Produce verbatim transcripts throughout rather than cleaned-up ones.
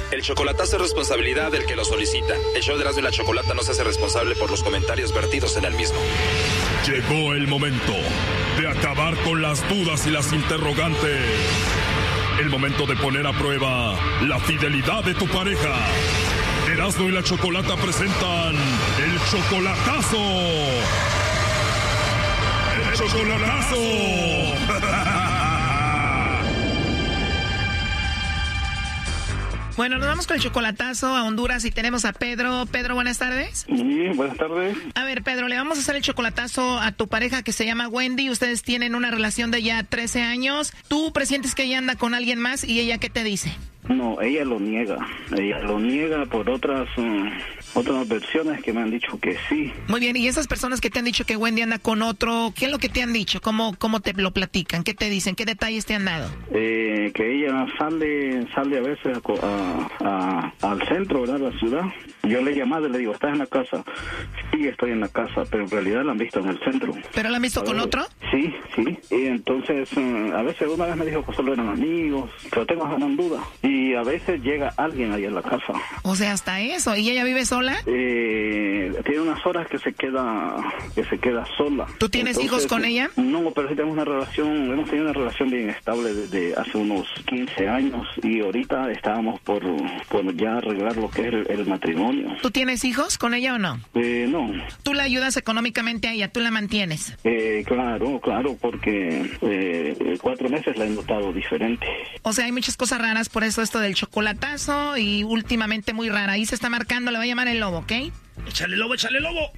El chocolatazo es responsabilidad del que lo solicita. El show de Erasmo y la Chocolata no se hace responsable por los comentarios vertidos en el mismo. Llegó el momento de acabar con las dudas y las interrogantes. El momento de poner a prueba la fidelidad de tu pareja. Erasmo y la Chocolata presentan el chocolatazo. ¡El chocolatazo! Bueno, nos vamos con el chocolatazo a Honduras y tenemos a Pedro. Pedro, buenas tardes. Sí, buenas tardes. A ver, Pedro, le vamos a hacer el chocolatazo a tu pareja que se llama Wendy. Ustedes tienen una relación de ya trece años. ¿Tú presientes que ella anda con alguien más y ella qué te dice? No, ella lo niega. Ella lo niega por otras um, otras versiones que me han dicho que sí. Muy bien, y esas personas que te han dicho que Wendy anda con otro, ¿qué es lo que te han dicho? ¿Cómo, cómo te lo platican? ¿Qué te dicen? ¿Qué detalles te han dado? Eh, que ella sale sale a veces a, a, a, al centro, ¿verdad? La ciudad. Yo le he llamado y le digo, ¿estás en la casa? Sí, estoy en la casa, pero en realidad la han visto en el centro. ¿Pero la han visto a con ver, otro? Sí, sí. Y entonces, um, a veces una vez me dijo que solo eran amigos, pero tengo esa gran duda. Y a veces llega alguien ahí en la casa. O sea, hasta eso. ¿Y ella vive sola? Eh, tiene unas horas que se queda que se queda sola. ¿Tú tienes Entonces, hijos con ella? No, pero sí tenemos una relación, hemos tenido una relación bien estable desde hace unos quince años y ahorita estábamos por, por ya arreglar lo que es el, el matrimonio. ¿Tú tienes hijos con ella o no? Eh, no. ¿Tú la ayudas económicamente a ella? ¿Tú la mantienes? Eh, claro, claro, porque eh, cuatro meses la he notado diferente. O sea, hay muchas cosas raras, por eso esto del chocolatazo y últimamente muy rara. Ahí se está marcando, le va a llamar el lobo, ¿ok? ¡Échale lobo, échale lobo!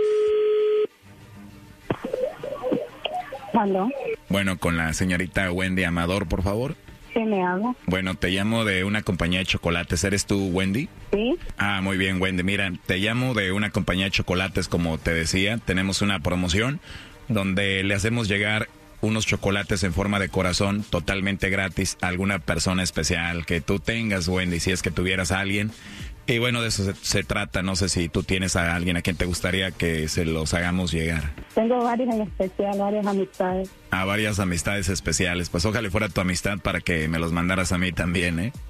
¿Aló? Bueno, con la señorita Wendy Amador, por favor. Sí, me habla. Bueno, te llamo de una compañía de chocolates. ¿Eres tú, Wendy? Sí. Ah, muy bien, Wendy. Mira, te llamo de una compañía de chocolates, como te decía. Tenemos una promoción donde le hacemos llegar unos chocolates en forma de corazón totalmente gratis a alguna persona especial que tú tengas, Wendy, si es que tuvieras a alguien. Y bueno, de eso se, se trata. No sé si tú tienes a alguien a quien te gustaría que se los hagamos llegar. Tengo varios en especial, varias amistades. A varias amistades especiales. Pues ojalá fuera tu amistad para que me los mandaras a mí también, ¿eh?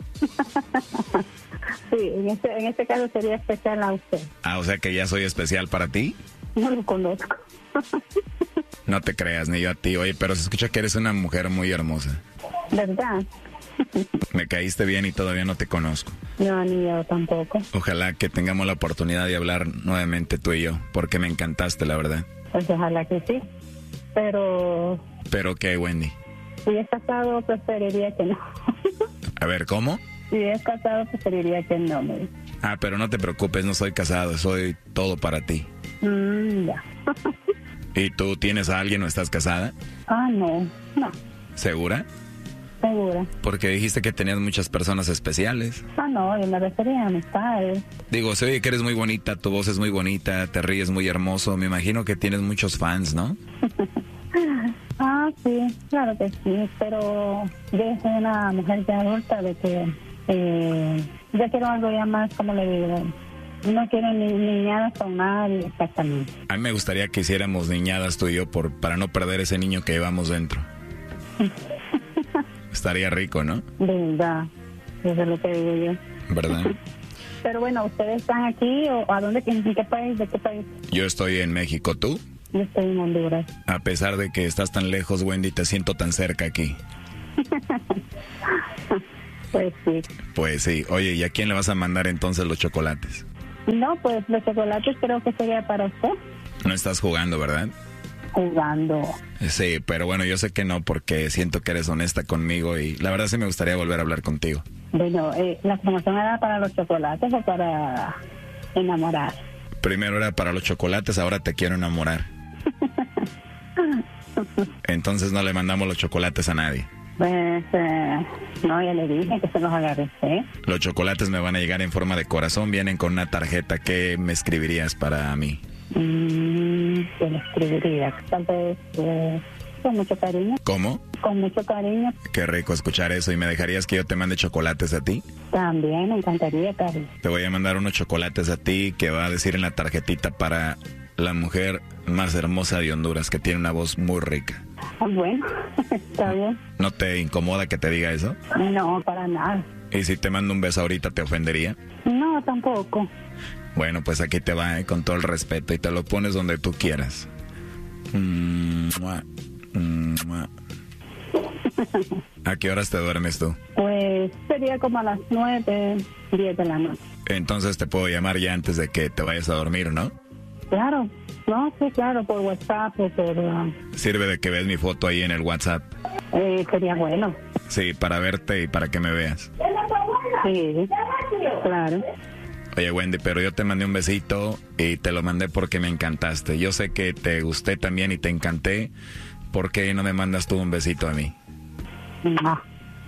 Sí, en este, en este caso sería especial a usted. Ah, o sea que ya soy especial para ti. No lo conozco. No te creas, ni yo a ti. Oye, pero se escucha que eres una mujer muy hermosa. ¿Verdad? Me caíste bien y todavía no te conozco. No, ni yo tampoco. Ojalá que tengamos la oportunidad de hablar nuevamente tú y yo, porque me encantaste, la verdad. Pues ojalá que sí. Pero... ¿Pero qué, Wendy? Si es casado, preferiría que no. A ver, ¿cómo? Si es casado, preferiría que no. Me... Ah, pero no te preocupes, no soy casado, soy todo para ti. Mm, ya. ¿Y tú tienes a alguien o estás casada? Ah, no, no. ¿Segura? Segura. Porque dijiste que tenías muchas personas especiales. Ah, no, yo me refería a amistades. Digo, se oye que eres muy bonita, tu voz es muy bonita, te ríes muy hermoso. Me imagino que tienes muchos fans, ¿no? Ah, sí, claro que sí, pero yo soy una mujer ya adulta de que eh, yo quiero algo ya más, como le digo, no quiero ni niñadas con nadie, exactamente. A mí me gustaría que hiciéramos niñadas tú y yo por, para no perder ese niño que llevamos dentro. Estaría rico, ¿no? De verdad, eso es lo que digo yo. ¿Verdad? Pero bueno, ¿ustedes están aquí o a dónde, en qué país, de qué país? Yo estoy en México, ¿tú? Yo estoy en Honduras. A pesar de que estás tan lejos, Wendy, te siento tan cerca aquí. Pues sí. Pues sí. Oye, ¿y a quién le vas a mandar entonces los chocolates? No, pues los chocolates creo que sería para usted. No estás jugando, ¿verdad? Jugando. Sí, pero bueno, yo sé que no porque siento que eres honesta conmigo y la verdad sí me gustaría volver a hablar contigo. Bueno, eh, ¿la promoción era para los chocolates o para enamorar? Primero era para los chocolates, ahora te quiero enamorar. Entonces no le mandamos los chocolates a nadie. Pues, eh, no, ya le dije que se los agarré. Los chocolates me van a llegar en forma de corazón, vienen con una tarjeta. ¿Qué me escribirías para mí? Mm, ¿qué le escribiría? Tal vez, eh, con mucho cariño. ¿Cómo? Con mucho cariño. Qué rico escuchar eso. ¿Y me dejarías que yo te mande chocolates a ti? También, me encantaría, Cari. Te voy a mandar unos chocolates a ti que va a decir en la tarjetita para la mujer más hermosa de Honduras, que tiene una voz muy rica. Ah, bueno, está bien. ¿No te incomoda que te diga eso? No, para nada. ¿Y si te mando un beso ahorita, te ofendería? No, tampoco. Bueno, pues aquí te va, ¿eh? Con todo el respeto, y te lo pones donde tú quieras. Mm, mua, mm, mua. ¿A qué horas te duermes tú? Pues sería como a las nueve, diez de la noche. Entonces te puedo llamar ya antes de que te vayas a dormir, ¿no? Claro, no, sí, claro, por WhatsApp o por... Uh, Sirve de que ves mi foto ahí en el WhatsApp. eh, sería bueno. Sí, para verte y para que me veas. Sí, claro. Oye, Wendy, pero yo te mandé un besito y te lo mandé porque me encantaste. Yo sé que te gusté también y te encanté. ¿Por qué no me mandas tú un besito a mí? No.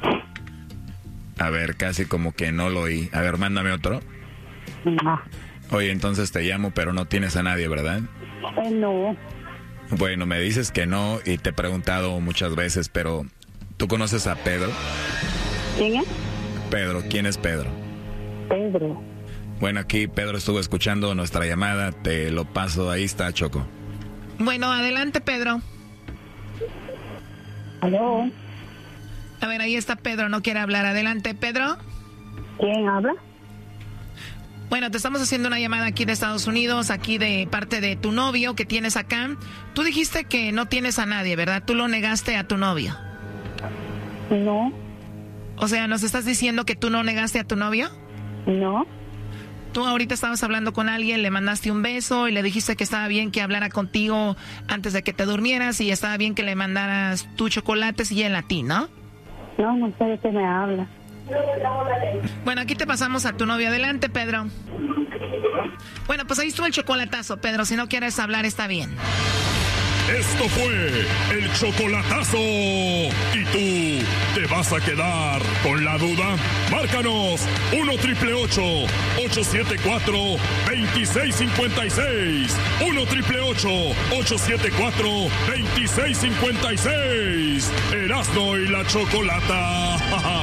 A ver, casi como que no lo oí. A ver, mándame otro. No. Oye, entonces te llamo, pero no tienes a nadie, ¿verdad? Eh, no. Bueno, me dices que no y te he preguntado muchas veces, pero ¿tú conoces a Pedro? ¿Quién es? Pedro, ¿quién es Pedro? Pedro. Bueno, aquí Pedro estuvo escuchando nuestra llamada, te lo paso, ahí está, Choco. Bueno, adelante, Pedro. ¿Aló? A ver, ahí está Pedro, no quiere hablar. Adelante, Pedro. ¿Quién habla? Bueno, te estamos haciendo una llamada aquí de Estados Unidos, aquí de parte de tu novio que tienes acá. Tú dijiste que no tienes a nadie, ¿verdad? Tú lo negaste a tu novio. No. O sea, ¿nos estás diciendo que tú no negaste a tu novio? No. Tú ahorita estabas hablando con alguien, le mandaste un beso y le dijiste que estaba bien que hablara contigo antes de que te durmieras y estaba bien que le mandaras tus chocolates y él a ti, ¿no? No, no sé de qué me habla. Bueno, aquí te pasamos a tu novio. Adelante, Pedro. Bueno, pues ahí estuvo el chocolatazo, Pedro. Si no quieres hablar, está bien. Esto fue el chocolatazo. ¿Y tú te vas a quedar con la duda? Márcanos uno triple ocho, ocho siete cuatro, dos seis cinco seis. uno triple ocho, ocho siete cuatro, dos seis cinco seis. Erasmo y la Chocolata.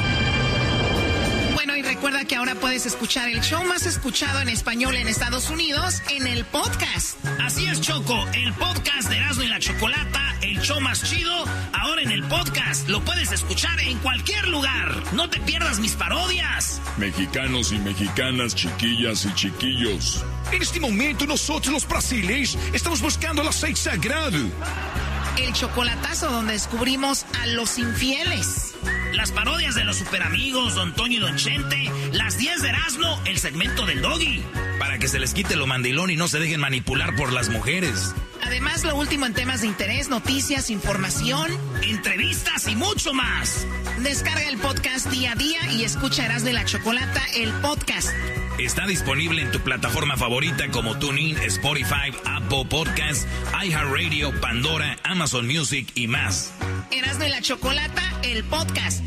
Bueno, y recuerda que ahora puedes escuchar el show más escuchado en español en Estados Unidos en el podcast. Así es, Choco, el podcast de Erasmo y la Chocolata, el show más chido, ahora en el podcast. Lo puedes escuchar en cualquier lugar. No te pierdas mis parodias. Mexicanos y mexicanas, chiquillas y chiquillos. En este momento nosotros los brasileños estamos buscando el aceite sagrado. El chocolatazo donde descubrimos a los infieles. Las parodias de los superamigos, Don Toño y Don Chente. Las diez de Erasmo, el segmento del Doggy. Para que se les quite lo mandilón y no se dejen manipular por las mujeres. Además, lo último en temas de interés, noticias, información, entrevistas y mucho más. Descarga el podcast día a día y escucha Erasmo y la Chocolata, el podcast. Está disponible en tu plataforma favorita como TuneIn, Spotify, Apple Podcasts, iHeartRadio, Pandora, Amazon Music y más. Erasmo y la Chocolata, el podcast.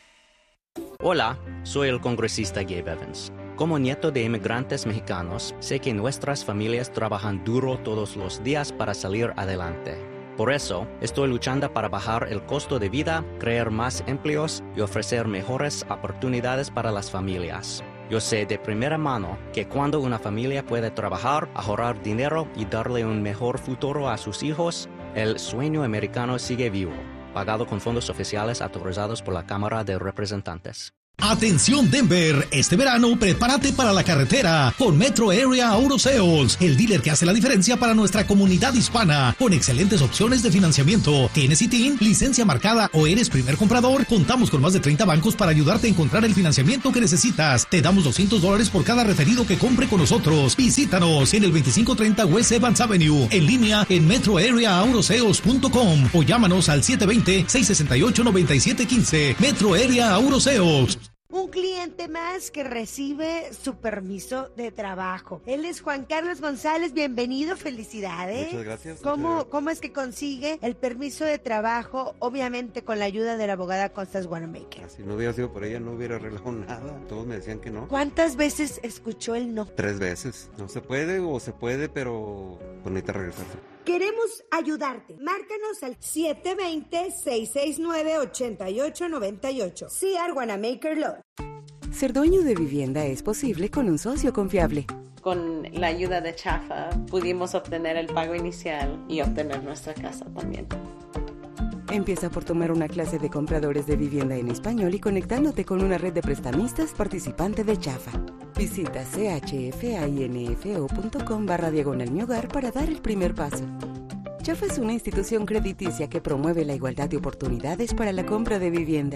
Hola, soy el congresista Gabe Evans. Como nieto de inmigrantes mexicanos, sé que nuestras familias trabajan duro todos los días para salir adelante. Por eso, estoy luchando para bajar el costo de vida, crear más empleos y ofrecer mejores oportunidades para las familias. Yo sé de primera mano que cuando una familia puede trabajar, ahorrar dinero y darle un mejor futuro a sus hijos, el sueño americano sigue vivo, pagado con fondos oficiales autorizados por la Cámara de Representantes. Atención Denver, este verano prepárate para la carretera con Metro Area Auto Sales, el dealer que hace la diferencia para nuestra comunidad hispana, con excelentes opciones de financiamiento. ¿Tienes I T I N, licencia marcada o eres primer comprador? Contamos con más de treinta bancos para ayudarte a encontrar el financiamiento que necesitas. Te damos doscientos dólares por cada referido que compre con nosotros. Visítanos en el veinticinco treinta West Evans Avenue, en línea en metro area auto sales punto com o llámanos al siete dos cero, seis seis ocho, nueve siete uno cinco. Metro Area Auto Sales. Un cliente más que recibe su permiso de trabajo. Él es Juan Carlos González, bienvenido, felicidades. Muchas gracias. ¿Cómo, muchas gracias. ¿Cómo es que consigue el permiso de trabajo? Obviamente con la ayuda de la abogada Constance Wanamaker. Si no hubiera sido por ella no hubiera arreglado nada. Todos me decían que no. ¿Cuántas veces escuchó el no? Tres veces. No se puede o se puede, pero pues necesita regresarse. Queremos ayudarte. Márcanos al siete dos cero, seis seis nueve, ocho ocho nueve ocho. C R Wanamaker Law. Ser dueño de vivienda es posible con un socio confiable. Con la ayuda de Chafa pudimos obtener el pago inicial y obtener nuestra casa también. Empieza por tomar una clase de compradores de vivienda en español y conectándote con una red de prestamistas participante de Chafa. Visita chfinfo.com barra diagonal mi hogar para dar el primer paso. Chafa es una institución crediticia que promueve la igualdad de oportunidades para la compra de vivienda.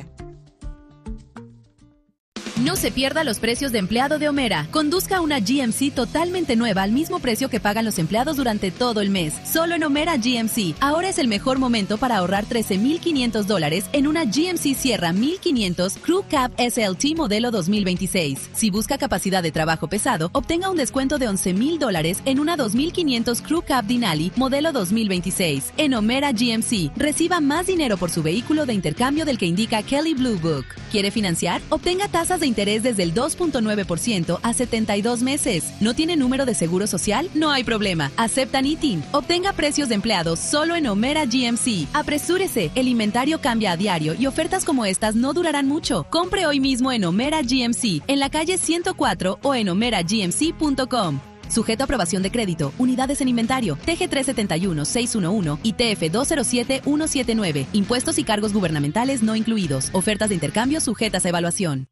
No se pierda los precios de empleado de Homera. Conduzca una G M C totalmente nueva al mismo precio que pagan los empleados durante todo el mes. Solo en Homera G M C. Ahora es el mejor momento para ahorrar trece mil quinientos dólares en una G M C Sierra mil quinientos Crew Cab S L T modelo dos mil veintiséis. Si busca capacidad de trabajo pesado, obtenga un descuento de once mil dólares en una dos mil quinientos Crew Cab Denali modelo dos mil veintiséis. En Homera G M C, reciba más dinero por su vehículo de intercambio del que indica Kelley Blue Book. ¿Quiere financiar? Obtenga tasas de interés desde el dos punto nueve por ciento a setenta y dos meses. ¿No tiene número de seguro social? No hay problema. Aceptan I T I N. Obtenga precios de empleados solo en Homera G M C. Apresúrese. El inventario cambia a diario y ofertas como estas no durarán mucho. Compre hoy mismo en Homera G M C, en la calle ciento cuatro o en homera g m c punto com. Sujeto a aprobación de crédito. Unidades en inventario. T G tres siete uno seis uno uno y T F dos cero siete uno siete nueve. Impuestos y cargos gubernamentales no incluidos. Ofertas de intercambio sujetas a evaluación.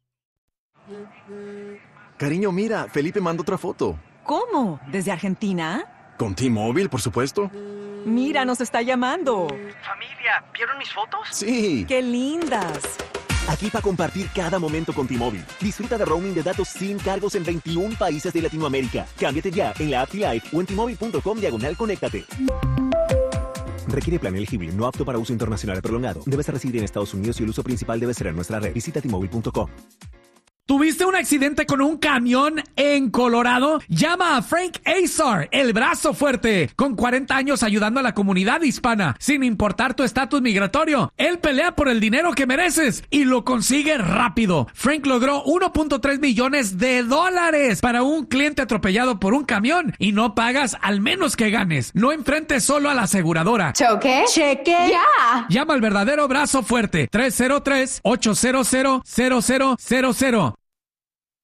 Cariño, mira, Felipe mandó otra foto. ¿Cómo? ¿Desde Argentina? Con T-Mobile, por supuesto. Mira, nos está llamando. Familia, ¿vieron mis fotos? Sí. ¡Qué lindas! Aquí para compartir cada momento con T-Mobile. Disfruta de roaming de datos sin cargos en veintiún países de Latinoamérica. Cámbiate ya en la app T-Life o en T-Mobile.com diagonal conéctate. Requiere plan elegible, no apto para uso internacional prolongado. Debes residir en Estados Unidos y el uso principal debe ser en nuestra red. Visita T Mobile punto com. ¿Tuviste un accidente con un camión en Colorado? Llama a Frank Azar, el brazo fuerte, con cuarenta años ayudando a la comunidad hispana, sin importar tu estatus migratorio. Él pelea por el dinero que mereces y lo consigue rápido. Frank logró uno punto tres millones de dólares para un cliente atropellado por un camión y no pagas al menos que ganes. No enfrentes solo a la aseguradora. ¿Choque? ¡Cheque! ¡Ya! Llama al verdadero brazo fuerte, tres cero tres, ocho cero cero, cero cero cero cero.